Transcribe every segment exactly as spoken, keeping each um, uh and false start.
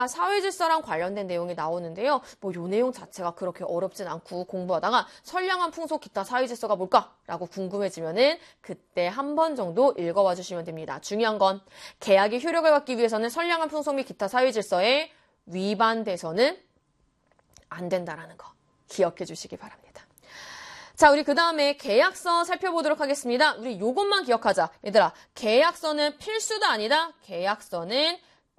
사회질서랑 관련된 내용이 나오는데요. 뭐 요 내용 자체가 그렇게 어렵진 않고 공부하다가 선량한 풍속 기타 사회질서가 뭘까라고 궁금해지면은 그때 한 번 정도 읽어봐 주시면 됩니다. 중요한 건 계약이 효력을 갖기 위해서는 선량한 풍속 및 기타 사회질서에 위반돼서는 안 된다라는 거 기억해 주시기 바랍니다. 자, 우리 그 다음에 계약서 살펴보도록 하겠습니다. 우리 요것만 기억하자. 얘들아, 계약서는 필수다 아니다? 계약서는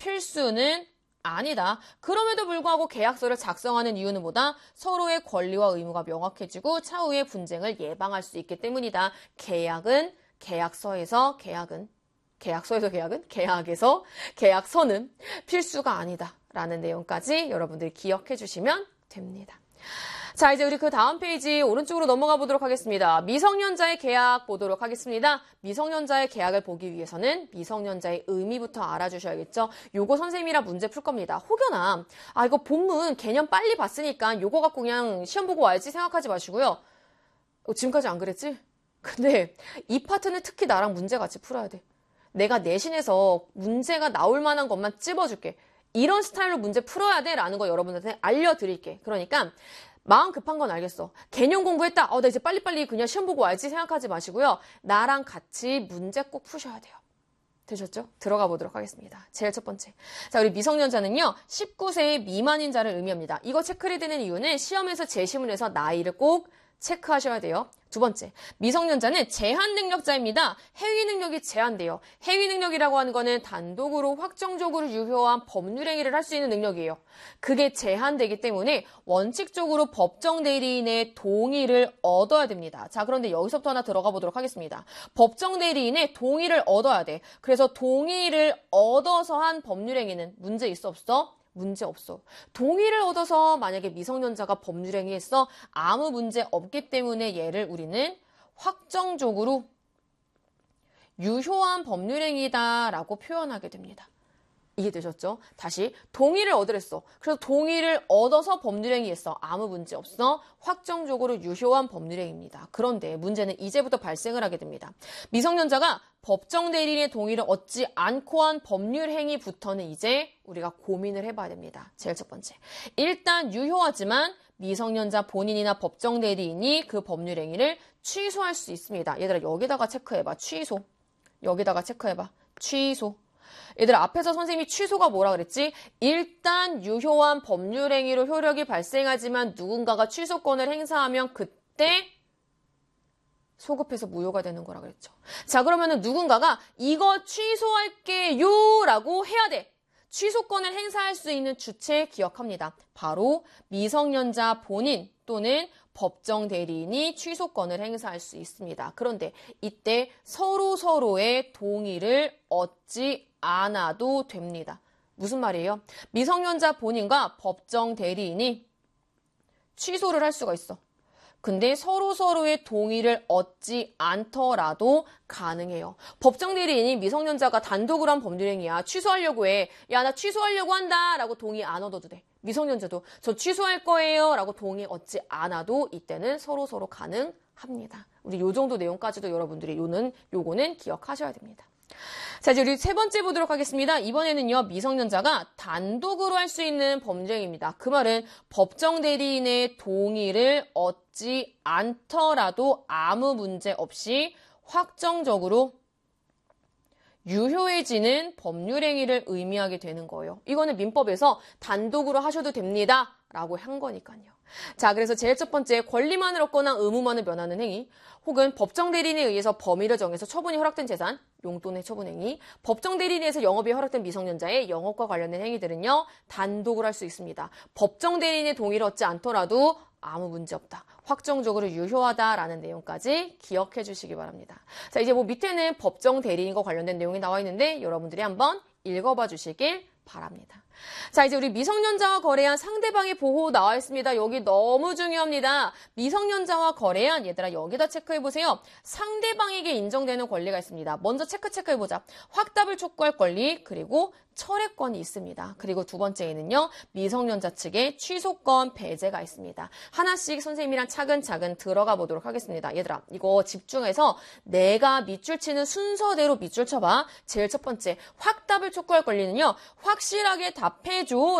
필수는 아니다. 그럼에도 불구하고 계약서를 작성하는 이유는 뭐다? 서로의 권리와 의무가 명확해지고 차후의 분쟁을 예방할 수 있기 때문이다. 계약은 계약서에서 계약은 계약서에서 계약은 계약에서 계약서는 필수가 아니다. 라는 내용까지 여러분들이 기억해 주시면 됩니다. 자, 이제 우리 그 다음 페이지 오른쪽으로 넘어가 보도록 하겠습니다. 미성년자의 계약 보도록 하겠습니다. 미성년자의 계약을 보기 위해서는 미성년자의 의미부터 알아주셔야겠죠. 요거 선생님이랑 문제 풀 겁니다. 혹여나 아 이거 본문 개념 빨리 봤으니까 요거 갖고 그냥 시험 보고 와야지 생각하지 마시고요. 어, 지금까지 안 그랬지? 근데 이 파트는 특히 나랑 문제 같이 풀어야 돼. 내가 내신에서 문제가 나올 만한 것만 찝어줄게. 이런 스타일로 문제 풀어야 돼 라는 거 여러분한테 알려드릴게. 그러니까 마음 급한 건 알겠어. 개념 공부했다. 어, 나 이제 빨리빨리 그냥 시험 보고 와야지 생각하지 마시고요. 나랑 같이 문제 꼭 푸셔야 돼요. 되셨죠? 들어가 보도록 하겠습니다. 제일 첫 번째. 자, 우리 미성년자는요, 십구 세 미만인 자를 의미합니다. 이거 체크를 되는 이유는 시험에서 제시문에서 나이를 꼭 체크하셔야 돼요. 두 번째, 미성년자는 제한 능력자입니다. 해위 능력이 제한돼요. 해위 능력이라고 하는 거는 단독으로 확정적으로 유효한 법률 행위를 할 수 있는 능력이에요. 그게 제한되기 때문에 원칙적으로 법정 대리인의 동의를 얻어야 됩니다. 자, 그런데 여기서부터 하나 들어가 보도록 하겠습니다. 법정 대리인의 동의를 얻어야 돼. 그래서 동의를 얻어서 한 법률 행위는 문제 있어 없어? 문제 없어. 동의를 얻어서 만약에 미성년자가 법률행위했어 아무 문제 없기 때문에 얘를 우리는 확정적으로 유효한 법률행위다라고 표현하게 됩니다. 이해되셨죠? 다시 동의를 얻으랬어. 그래서 동의를 얻어서 법률행위했어. 아무 문제 없어. 확정적으로 유효한 법률행위입니다. 그런데 문제는 이제부터 발생을 하게 됩니다. 미성년자가 법정 대리인의 동의를 얻지 않고 한 법률행위부터는 이제 우리가 고민을 해봐야 됩니다. 제일 첫 번째. 일단 유효하지만 미성년자 본인이나 법정 대리인이 그 법률행위를 취소할 수 있습니다. 얘들아 여기다가 체크해봐. 취소. 여기다가 체크해봐. 취소. 얘들아 앞에서 선생님이 취소가 뭐라 그랬지? 일단 유효한 법률행위로 효력이 발생하지만 누군가가 취소권을 행사하면 그때 소급해서 무효가 되는 거라 그랬죠. 자, 그러면은 누군가가 이거 취소할게요 라고 해야 돼. 취소권을 행사할 수 있는 주체 기억합니다. 바로 미성년자 본인 또는 법정 대리인이 취소권을 행사할 수 있습니다. 그런데 이때 서로 서로의 동의를 얻지 않아도 됩니다. 무슨 말이에요? 미성년자 본인과 법정 대리인이 취소를 할 수가 있어. 근데 서로 서로의 동의를 얻지 않더라도 가능해요. 법정 대리인이 미성년자가 단독으로 한 법률행위야. 취소하려고 해. 야, 나 취소하려고 한다 라고 동의 안 얻어도 돼. 미성년자도 저 취소할 거예요 라고 동의 얻지 않아도 이때는 서로 서로 가능합니다. 우리 요 정도 내용까지도 여러분들이 요는 요거는 기억하셔야 됩니다. 자, 이제 우리 세 번째 보도록 하겠습니다. 이번에는요, 미성년자가 단독으로 할 수 있는 범죄입니다. 그 말은 법정 대리인의 동의를 얻지 않더라도 아무 문제 없이 확정적으로 유효해지는 법률행위를 의미하게 되는 거예요. 이거는 민법에서 단독으로 하셔도 됩니다. 라고 한 거니까요. 자, 그래서 제일 첫 번째, 권리만을 얻거나 의무만을 면하는 행위, 혹은 법정 대리인에 의해서 범위를 정해서 처분이 허락된 재산, 용돈의 처분행위, 법정 대리인에 의해서 영업이 허락된 미성년자의 영업과 관련된 행위들은요, 단독으로 할 수 있습니다. 법정 대리인의 동의를 얻지 않더라도 아무 문제 없다. 확정적으로 유효하다라는 내용까지 기억해 주시기 바랍니다. 자, 이제 뭐 밑에는 법정 대리인과 관련된 내용이 나와 있는데 여러분들이 한번 읽어봐 주시길 바랍니다. 자, 이제 우리 미성년자와 거래한 상대방의 보호 나와 있습니다. 여기 너무 중요합니다. 미성년자와 거래한, 얘들아 여기다 체크해보세요. 상대방에게 인정되는 권리가 있습니다. 먼저 체크 체크해보자. 확답을 촉구할 권리, 그리고 철회권이 있습니다. 그리고 두 번째에는요, 미성년자 측의 취소권 배제가 있습니다. 하나씩 선생님이랑 차근차근 들어가 보도록 하겠습니다. 얘들아, 이거 집중해서 내가 밑줄 치는 순서대로 밑줄 쳐봐. 제일 첫 번째, 확답을 촉구할 권리는요, 확실하게 답해줘